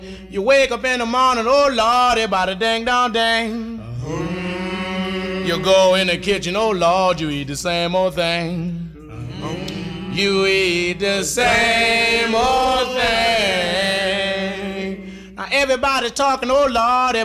You wake up in the morning, oh Lord, everybody dang dong dang. You go in the kitchen, oh Lord, you eat the same old thing. You eat the same old thing. Now everybody talking, oh Lord.